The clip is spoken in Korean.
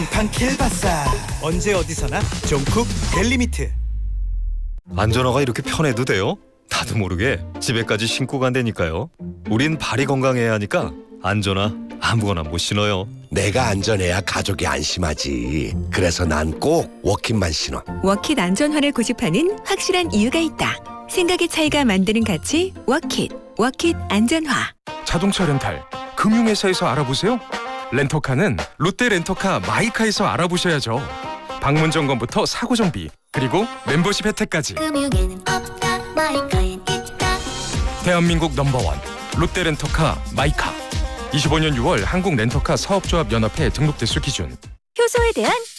팡팡 킬바사. 언제 어디서나 종쿡 벨리미트. 안전화가 이렇게 편해도 돼요? 나도 모르게 집에까지 신고 간다니까요. 우린 발이 건강해야 하니까 안전화 아무거나 못 신어요. 내가 안전해야 가족이 안심하지. 그래서 난 꼭 워킷만 신어. 워킷 안전화를 고집하는 확실한 이유가 있다. 생각의 차이가 만드는 가치 워킷. 워킷 안전화. 자동차 렌탈 금융회사에서 알아보세요. 렌터카는 롯데 렌터카 마이카에서 알아보셔야죠. 방문 점검부터 사고 정비 그리고 멤버십 혜택까지. 금융에는 없다 마이카엔 있다. 대한민국 넘버원 롯데 렌터카 마이카. 25년 6월 한국 렌터카 사업조합 연합회 등록 대수 기준. 효소에 대한